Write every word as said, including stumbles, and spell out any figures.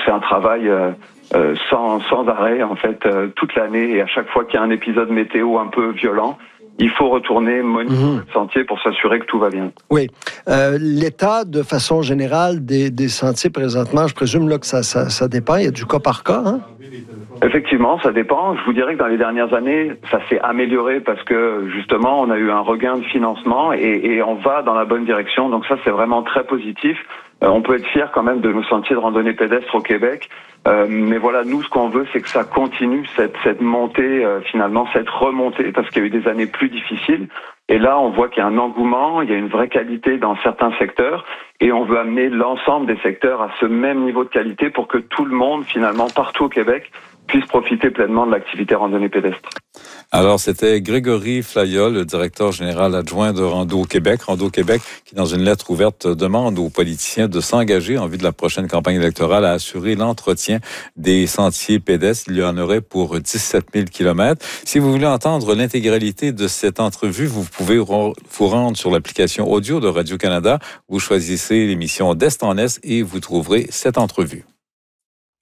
c'est un travail euh, euh, sans, sans arrêt, en fait, euh, toute l'année. Et à chaque fois qu'il y a un épisode météo un peu violent, il faut retourner monitorer mmh. le sentier pour s'assurer que tout va bien. Oui. Euh, l'état, de façon générale, des, des sentiers présentement, je présume là, que ça, ça, ça dépend. Il y a du cas par cas, hein? Effectivement, ça dépend. Je vous dirais que dans les dernières années, ça s'est amélioré parce que, justement, on a eu un regain de financement et, et on va dans la bonne direction. Donc ça, c'est vraiment très positif. Euh, on peut être fier quand même de nos sentiers de randonnée pédestre au Québec. Euh, mais voilà, nous, ce qu'on veut, c'est que ça continue, cette, cette montée, euh, finalement, cette remontée, parce qu'il y a eu des années plus difficiles. Et là, on voit qu'il y a un engouement, il y a une vraie qualité dans certains secteurs, et on veut amener l'ensemble des secteurs à ce même niveau de qualité pour que tout le monde, finalement, partout au Québec, puisse profiter pleinement de l'activité randonnée pédestre. Alors, c'était Grégory Flayol, le directeur général adjoint de Rando Québec. Rando Québec, qui, dans une lettre ouverte, demande aux politiciens de s'engager en vue de la prochaine campagne électorale à assurer l'entretien des sentiers pédestres. Il y en aurait pour dix-sept mille kilomètres. Si vous voulez entendre l'intégralité de cette entrevue, vous pouvez vous rendre sur l'application audio de Radio-Canada. Vous choisissez l'émission d'Est en Est et vous trouverez cette entrevue.